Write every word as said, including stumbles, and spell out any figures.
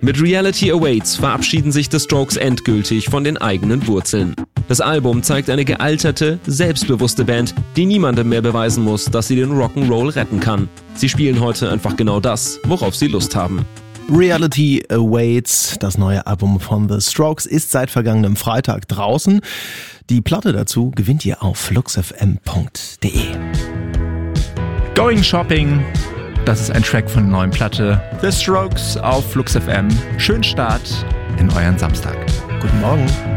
Mit Reality Awaits verabschieden sich The Strokes endgültig von den eigenen Wurzeln. Das Album zeigt eine gealterte, selbstbewusste Band, die niemandem mehr beweisen muss, dass sie den Rock'n'Roll retten kann. Sie spielen heute einfach genau das, worauf sie Lust haben. Reality Awaits, das neue Album von The Strokes, ist seit vergangenem Freitag draußen. Die Platte dazu gewinnt ihr auf flux f m punkt d e. Going Shopping, das ist ein Track von der neuen Platte The Strokes auf Flux F M. Schönen Start in euren Samstag. Guten Morgen.